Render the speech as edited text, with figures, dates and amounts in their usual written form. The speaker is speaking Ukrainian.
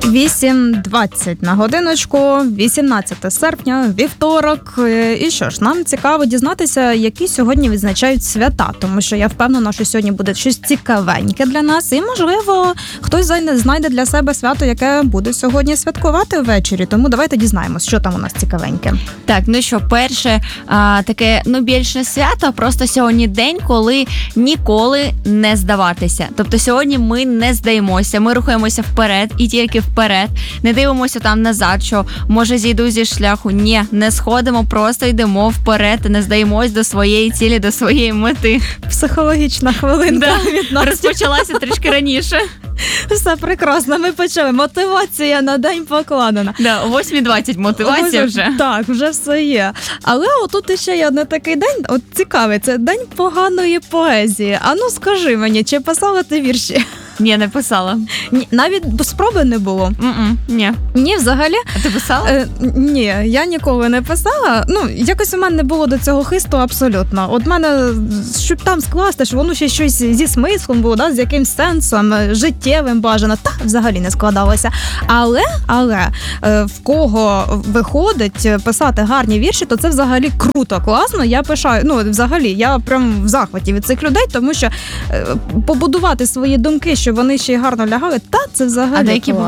8:20 на годиночку, 18 серпня, вівторок. І що ж, нам цікаво дізнатися, які сьогодні відзначають свята, тому що я впевнена, що сьогодні буде щось цікавеньке для нас. І, можливо, хтось знайде для себе свято, яке буде сьогодні святкувати ввечері. Тому давайте дізнаємось, що там у нас цікавеньке. Так, ну що, перше таке, більш не свято, просто сьогодні день, коли ніколи не здаватися. Тобто сьогодні ми не здаємося, ми рухаємося вперед і тільки вперед. Не дивимося там назад, що може зійду зі шляху. Ні, не сходимо, просто йдемо вперед і не здаємось до своєї цілі, до своєї мети. Психологічна хвилинка від нас. Розпочалася трішки раніше. Все прекрасно, ми почали. Мотивація на день покладена. Да, о 8:20 мотивація вже. Так, вже все є. Але отут ще є один такий день, от цікавий, це день поганої поезії. А ну скажи мені, чи писала ти вірші? Ні, не писала. Ні, навіть спроби не було? Ні. Ні, взагалі? А ти писала? Ні, я ніколи не писала. Якось у мене не було до цього хисту абсолютно. От мене, щоб там скласти, що воно ще щось зі смислом було, з якимсь сенсом, життєвим бажано, взагалі не складалося. Але, в кого виходить писати гарні вірші, то це взагалі круто, класно. Я пишаю, взагалі, я прям в захваті від цих людей, тому що побудувати свої думки, щоб вони ще й гарно лягали, це взагалі. А деякі